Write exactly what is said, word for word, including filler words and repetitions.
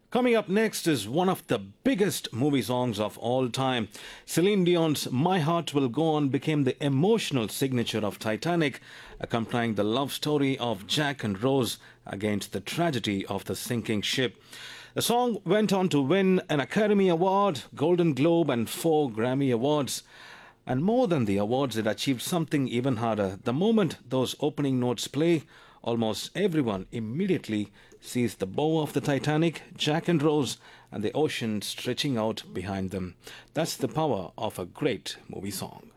Coming up next is one of the biggest movie songs of all time. Celine Dion's My Heart Will Go On became the emotional signature of Titanic, accompanying the love story of Jack and Rose against the tragedy of the sinking ship. The song went on to win an Academy Award, Golden Globe, and four Grammy Awards. And more than the awards, it achieved something even harder. The moment those opening notes play, almost everyone immediately sees the bow of the Titanic, Jack and Rose, and the ocean stretching out behind them. That's the power of a great movie song.